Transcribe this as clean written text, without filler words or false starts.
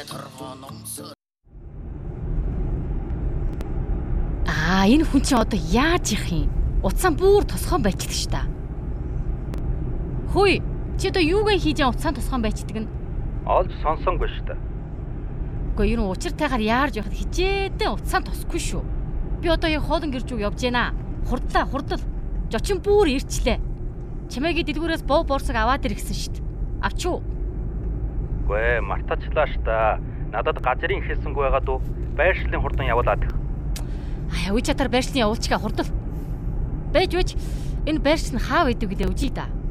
Энэ хүн чинь одоо яаж их юм? Утсаа бүр тосгоон байцдаг ш та. Хөөе, чи одоо юугаа хийж утсаа тосгоон байцдаг нь? Олж сонсонгүй ш та. Гэхдээ ер нь учиртайгаар яарж явахад хичээдэн утсаа тосхгүй шүү. Би одоо яг хоолн гэрж явж байна. Хурдал. Жочин бүр ирчлээ. Чамайгийн дэлгүүрээс боо борсог аваад иргэсэн шít. Авч юу? Гүй мартачлаа ш та. Надад газрын ихэлсэнгүй байгаад уу? Байршлын хурдан явуулаад. Үе чатаар байршлын явуулчгаа хурдал. Байж энэ байрч нь хаа байдаг гэлээ үжий да.